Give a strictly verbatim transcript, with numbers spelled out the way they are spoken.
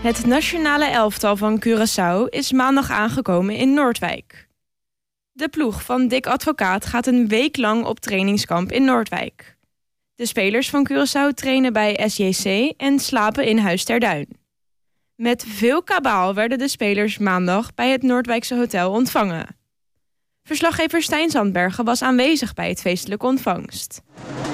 Het nationale elftal van Curaçao is maandag aangekomen in Noordwijk. De ploeg van Dick Advocaat gaat een week lang op trainingskamp in Noordwijk. De spelers van Curaçao trainen bij S J C en slapen in Huis ter Duin. Met veel kabaal werden de spelers maandag bij het Noordwijkse hotel ontvangen. Verslaggever Stijn Zandbergen was aanwezig bij het feestelijke ontvangst.